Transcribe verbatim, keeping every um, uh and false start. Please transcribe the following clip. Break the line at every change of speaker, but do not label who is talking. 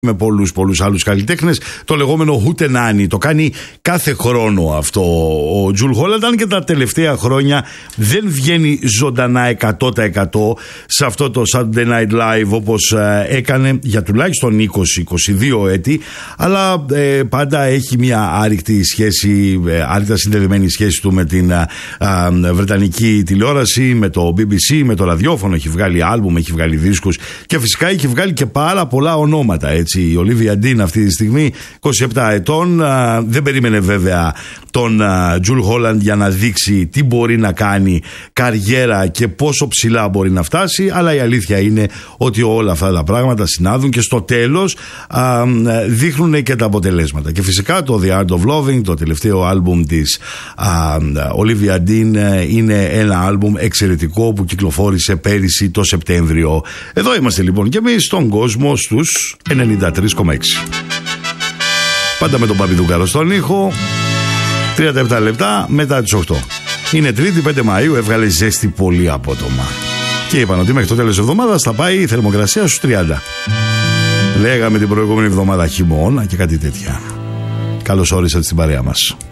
με πολλούς πολλούς άλλους καλλιτέχνες, το λεγόμενο Hootenanny. Το κάνει κάθε χρόνο αυτό ο Τζουλ Χόλαντ, αν και τα τελευταία χρόνια δεν βγαίνει ζωντανά εκατό τοις εκατό σε αυτό το Saturday Night Live όπως ε, έκανε για τουλάχιστον είκοσι με είκοσι δύο έτη, αλλά ε, πάντα έχει μια άρρηκτη σχέση, ε, άρρηκτα συνδεδεμένη σχέση του με την ε, ε, βρετανική τηλεόραση, με το μπι μπι σι, με το ραδιόφωνο. Έχει βγάλει άλμπουμ, έχει βγάλει δίσκους και φυσικά έχει βγάλει και πάρα πολλά ονόματα, έτσι. Η Ολίβια Ντίν αυτή τη στιγμή είκοσι επτά ετών, α, δεν περίμενε βέβαια τον Τζουλ Χόλαντ για να δείξει τι μπορεί να κάνει καριέρα και πόσο ψηλά μπορεί να φτάσει, αλλά η αλήθεια είναι ότι όλα αυτά τα πράγματα συνάδουν και στο τέλος α, δείχνουν και τα αποτελέσματα. Και φυσικά το The Art of Loving, το τελευταίο άλμπουμ της Ολίβια Ντίν, είναι ένα άλμπουμ εξαιρετικό που κυκλοφόρησε πέρυσι το Σεπτέμβριο. Εδώ είμαστε λοιπόν και εμείς στον κόσμο στους ενενήντα τρία κόμμα έξι. Πάντα με τον Παπιδούκαρο στον ήχο. τριάντα επτά λεπτά μετά τις οκτώ. Είναι Τρίτη πέντε Μαΐου, έβγαλε ζέστη πολύ απότομα. Και είπαν ότι μέχρι το τέλος της εβδομάδας θα πάει η θερμοκρασία στους τριάντα. Λέγαμε την προηγούμενη εβδομάδα χειμώνα και κάτι τέτοια. Καλώς όρισατε στην παρέα μας.